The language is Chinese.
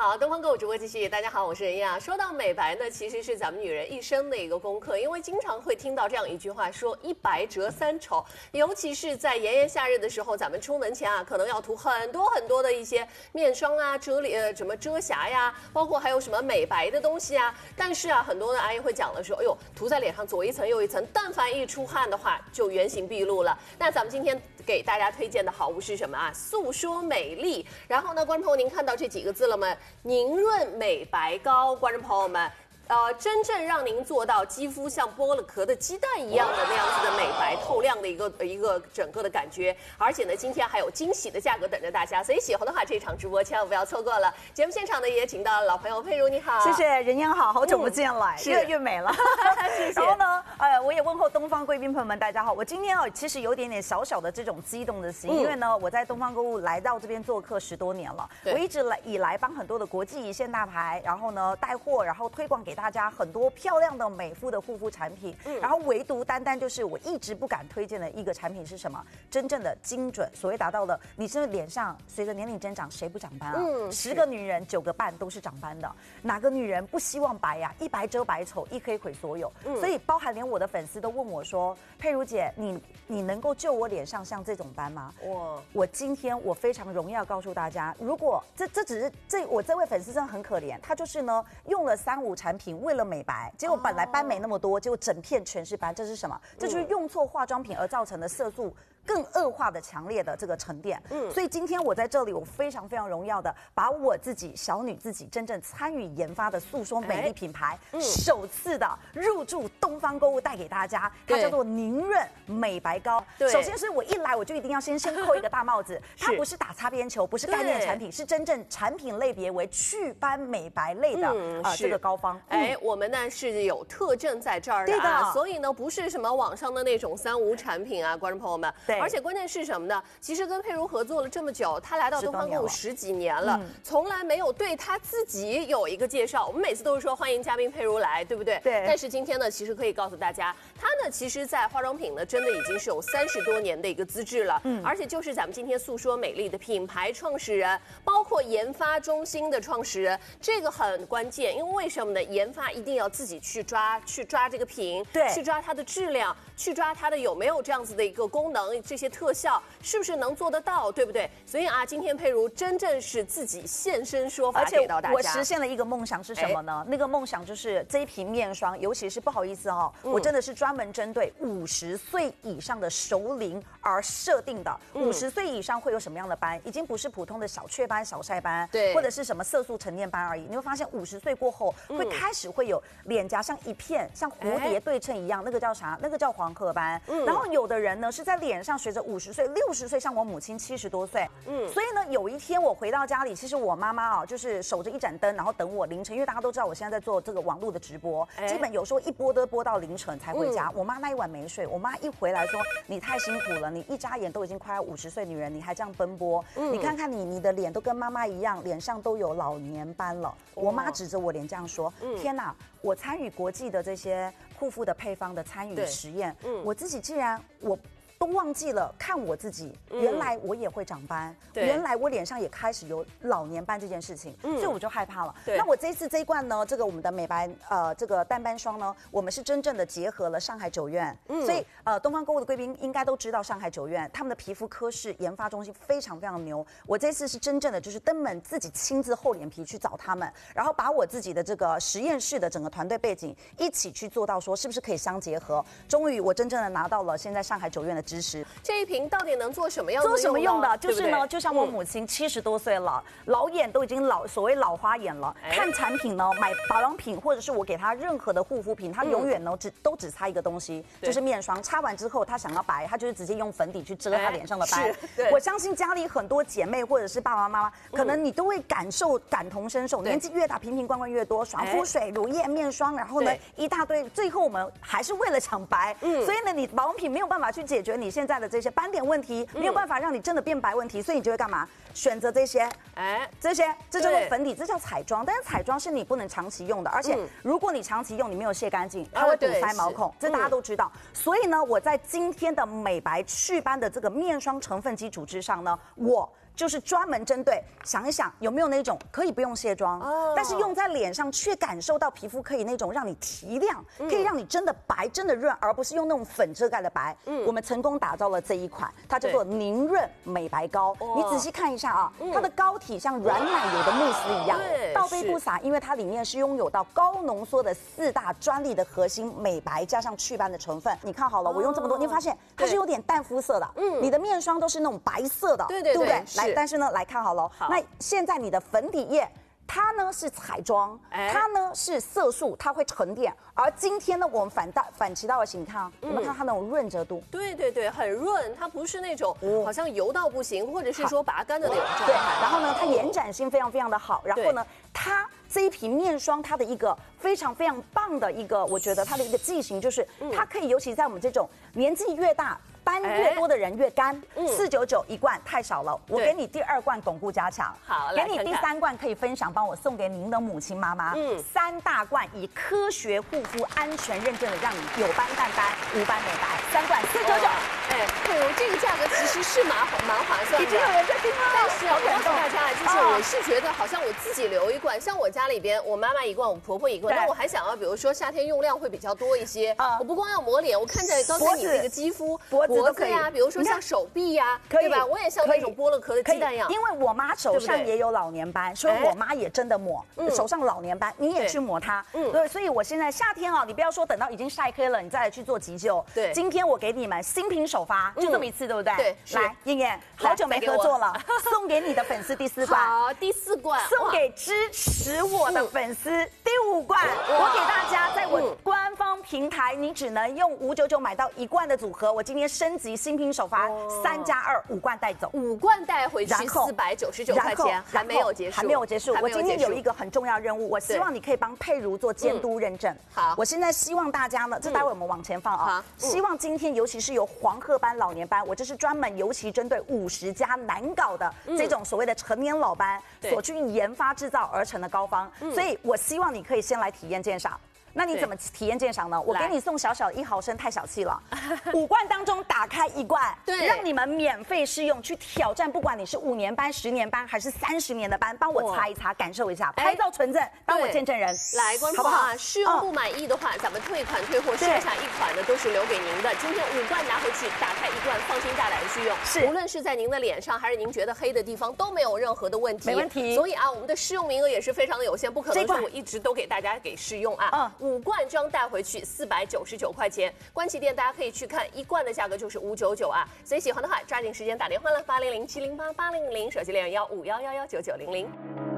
好，东方购物直播继续，大家好，我是任燕啊。说到美白呢，其实是咱们女人一生的一个功课，因为经常会听到这样一句话说“一白遮三丑”，尤其是在炎炎夏日的时候，咱们出门前啊，可能要涂很多的一些面霜啊、什么遮瑕呀，包括还有什么美白的东西啊。但是啊，很多的阿姨会讲的说，哎呦，涂在脸上左一层右一层，但凡一出汗的话，就原形毕露了。那咱们今天给大家推荐的好物是什么啊？诉说美丽。然后呢，观众朋友，您看到这几个字了吗？凝润美白膏，观众朋友们。真正让您做到肌肤像剥了壳的鸡蛋一样的那样子的美白透亮的一个整个的感觉，而且呢，今天还有惊喜的价格等着大家，所以喜欢的话，这场直播千万不要错过了。节目现场呢也请到了老朋友佩如，你好， 谢谢任燕好，好久不见了，越来越美了， 谢谢。 然后呢，我也问候东方贵宾朋友们，大家好，我今天其实有点小小的这种激动的心，因为呢，我在东方购物来到这边做客10多年了，我一直以来帮很多的国际一线大牌，然后呢带货，然后推广给大家很多漂亮的美肤的护肤产品，然后唯独单就是我一直不敢推荐的一个产品是什么？真正的精准，所谓达到了你是脸上随着年龄增长，谁不长斑啊？10个女人9个半都是长斑的，哪个女人不希望白呀？一白遮百丑，一黑毁所有。所以包含连我的粉丝都问我说：“佩如姐，你能够救我脸上像这种斑吗？”我今天我非常荣耀告诉大家，如果这只是我这位粉丝真的很可怜，他就是呢用了3、5产品为了美白，结果本来斑没那么多，结果整片全是斑，这是什么？这就是用错化妆品而造成的色素更恶化的强烈的这个沉淀。所以今天我在这里，我非常荣耀的把我自己小女自己真正参与研发的诉说美丽品牌，首次的入驻东方购物带给大家，它叫做凝润美白膏。首先是我一来我就一定要先扣一个大帽子，它不是打擦边球，不是概念产品，是真正产品类别为祛斑美白类的这个膏方。 我们呢是有特证在这儿的啊，所以呢不是什么网上的那种3、5产品啊，观众朋友们。而且关键是什么呢？其实跟佩如合作了这么久，她来到东方购物10几年了，从来没有对她自己有一个介绍。我们每次都是说欢迎嘉宾佩如来，对不对？ 对。 但是今天呢，其实可以告诉大家，她呢其实在化妆品呢真的已经是有30多年的一个资质了，而且就是咱们今天诉说美丽的品牌创始人，包括研发中心的创始人，这个很关键，因为为什么呢？研发一定要自己去抓这个品， 对， 去抓它的质量，去抓它的有没有这样子的一个功能，这些特效是不是能做得到，对不对？所以啊，今天佩如真正是自己现身说法给到大家。 我实现了一个梦想是什么呢？那个梦想就是这一瓶面霜，尤其是不好意思我真的是专门针对50岁以上的熟龄而设定的。50岁以上会有什么样的斑？已经不是普通的小雀斑、小晒斑， 对， 或者是什么色素沉淀斑而已。你会发现50岁过后会开始会有脸颊像一片像蝴蝶对称一样，那个叫啥？那个叫黄褐斑。然后有的人呢是在脸上随着50岁、60岁，像我母亲70多岁，所以呢有一天我回到家里，其实我妈妈就是守着一盏灯，然后等我凌晨，因为大家都知道我现在在做这个网络的直播，基本有时候一播都播到凌晨才回家。我妈那一晚没睡，我妈一回来说：“你太辛苦了，你一眨眼都已经快要50岁女人，你还这样奔波，你看看你的脸都跟妈妈一样，脸上都有老年斑了。”我妈指着我脸这样说：“天哪！我参与国际的这些护肤的配方的参与实验，我自己既然都忘记了看我自己，原来我也会长斑，原来我脸上也开始有老年斑这件事情，所以我就害怕了。那我这一次这一罐呢，这个我们的美白这个淡斑霜呢，我们是真正的结合了上海九院，所以东方购物的贵宾应该都知道上海九院他们的皮肤科室研发中心非常牛。我这次是真正的就是登门自己亲自厚脸皮去找他们，然后把我自己的这个实验室的整个团队背景一起去做到说是不是可以相结合。终于我真正的拿到了现在上海九院的支持。 这一瓶到底能做什么样的？ 做什么用的？就是呢，就像我母亲70多岁了，老眼都已经所谓老花眼了。看产品呢，买保养品或者是我给她任何的护肤品，她永远呢都只擦一个东西，就是面霜。擦完之后，她想要白，她就是直接用粉底去遮她脸上的斑。我相信家里很多姐妹或者是爸爸妈妈，可能你都会感同身受。年纪越大，瓶罐越多，爽肤水、乳液、面霜，然后呢一大堆，最后我们还是为了抢白。所以呢，你保养品没有办法去解决你现在的这些斑点问题，没有办法让你真的变白问题，所以你就会干嘛？选择这些，这叫做粉底，这叫彩妆。但是彩妆是你不能长期用的，而且如果你长期用，你没有卸干净，它会堵塞毛孔，这大家都知道。所以呢，我在今天的美白祛斑的这个面霜成分基础之上呢，我就是专门针对想一想有没有那种可以不用卸妆，但是用在脸上却感受到皮肤可以那种让你提亮，可以让你真的白、真的润，而不是用那种粉遮盖的白。我们成功打造了这一款，它叫做凝润美白膏。你仔细看一下啊，它的膏体像软奶油的慕斯一样，倒杯不洒，因为它里面是拥有到高浓缩的4大专利的核心美白加上祛斑的成分。你看好了，我用这么多，你发现它是有点淡肤色的，你的面霜都是那种白色的，对不对？来，但是呢，来看好了，那现在你的粉底液。它呢是彩妆，它呢是色素，它会沉淀。而今天呢，我们反其道而行，你看啊，有没有看到它那种润泽度？ 对，很润，它不是那种好像油到不行，或者是说拔干的那种状态。 对，然后呢，它延展性非常的好。然后呢，它这一瓶面霜，它的一个非常棒的一个，我觉得它的一个剂型就是，它可以尤其在我们这种年纪越大。斑越多的人越干，499一罐太少了，我给你第2罐巩固加强， 好， 给你第3罐可以分享，帮我送给您的母亲妈妈，3大罐以科学护肤安全认证的，让你有斑淡斑无斑美白，3罐499， 对，这个价格其实是蛮划算的， 已经有人在听了， 但是我告诉大家，就是我是觉得好像我自己留一罐，像我家里边，我妈妈1罐，我婆婆1罐，那我还想要，比如说夏天用量会比较多一些，我不光要抹脸，我看着刚才你那个肌肤。脖子呀，比如说像手臂呀，对吧？我也像那种剥了壳的鸡蛋一样。 因为我妈手上也有老年斑，所以我妈也真的抹手上老年斑，你也去抹它。对，所以我现在夏天啊，你不要说等到已经晒黑了，你再来去做急救。 对， 今天我给你们新品首发，就这么一次，对不对？ 对， 来，燕燕，好久没合作了，送给你的粉丝第4罐。 好，第4罐， 送给支持我的粉丝第5罐。我给大家在我官方平台，你只能用599买到1罐的组合。我今天升级新品首发，3+2，5罐带走 ，5罐带回去499块钱，还没有结束， 还没有结束。我今天有一个很重要任务，我希望你可以帮佩如做监督认证。 好， 我现在希望大家呢，这待会我们往前放啊。希望今天尤其是有黄褐斑、老年斑，我这是专门尤其针对50+难搞的这种所谓的成年老斑所去研发制造而成的膏方，所以我希望你可以先来体验鉴赏。那你怎么体验鉴赏呢？我给你送小小的1毫升，太小气了。5罐当中打开1罐， 对， 让你们免费试用，去挑战，不管你是5年斑、10年斑还是30年的斑，帮我擦一擦，感受一下，拍照存证，当我见证人。 来，观众啊，试用不满意的话，咱们退款退货，剩下1款呢都是留给您的。今天5罐拿回去，打开1罐，放心大胆的去用。是，无论是在您的脸上，还是您觉得黑的地方，都没有任何的问题。 没问题。 所以啊，我们的试用名额也是非常的有限，不可能说我一直都给大家给试用啊。5罐装带回去499块钱，关起店大家可以去看，1罐的价格就是599啊。所以喜欢的话，抓紧时间打电话了，800-708-800，手机连151119900。